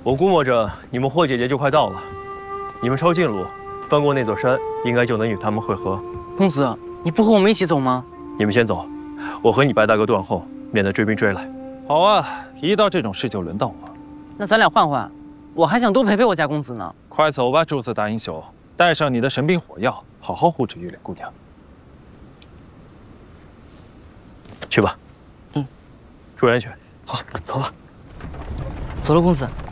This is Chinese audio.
我估摸着你们霍姐姐就快到了，你们抄近路，翻过那座山，应该就能与他们会合。 公子，你不和我们一起走吗？ 你们先走，我和你白大哥断后，免得追兵追来。 好啊，一到这种事就轮到我。 那咱俩换换，我还想多陪陪我家公子呢。 快走吧，朱子大英雄，带上你的神兵火药，好好护着玉莲姑娘。 去吧。 嗯， 入园去。 好，走吧。走了，公子。